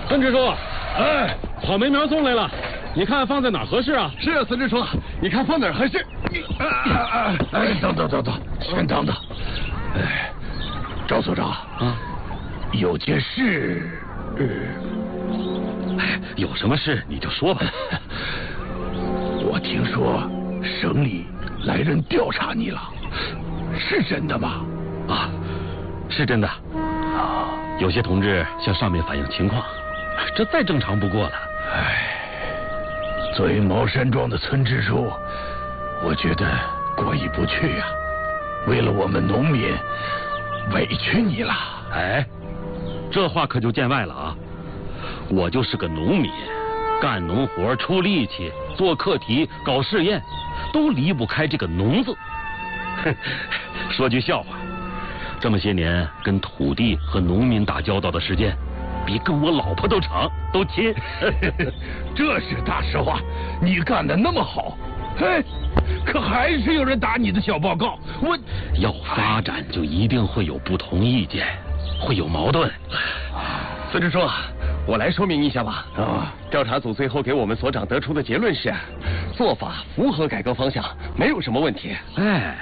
孙支书， 哎， 草莓苗送来了，你看放在哪儿合适啊？ 是啊，孙支书，你看放哪儿合适？哎，等，先等等。哎，赵所长啊， 有件事。 哎，有什么事你就说吧。 我听说省里来人调查你了，是真的吗？ 啊，是真的。有些同志向上面反映情况，这再正常不过了。 唉，作为茅山庄的村支书，我觉得过意不去呀。为了我们农民，委屈你了。 哎，这话可就见外了啊！我就是个农民，干农活、出力气、做课题、搞试验，都离不开这个“农”字。说句笑话，这么些年跟土地和农民打交道的时间，比跟我老婆都长，都亲。 这是大实话，你干得那么好，嘿，可还是有人打你的小报告。我要发展就一定会有不同意见，会有矛盾。 孙支书，我来说明一下吧。调查组最后给我们所长得出的结论是，做法符合改革方向，没有什么问题。 哎。